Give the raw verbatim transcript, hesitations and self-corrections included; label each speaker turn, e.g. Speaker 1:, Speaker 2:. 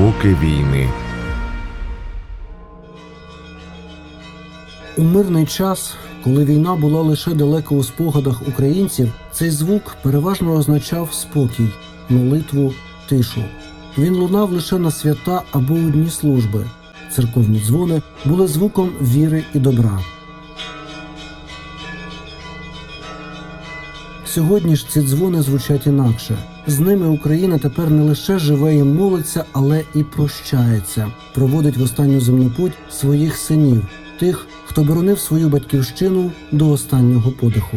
Speaker 1: Звуки війни.
Speaker 2: У мирний час, коли війна була лише далеко у спогадах українців, цей звук переважно означав спокій, молитву, тишу. Він лунав лише на свята або у дні служби. Церковні дзвони були звуком віри і добра. Сьогодні ж ці дзвони звучать інакше. З ними Україна тепер не лише живе і молиться, але і прощається. Проводить в останню земну путь своїх синів, тих, хто боронив свою батьківщину до останнього подиху.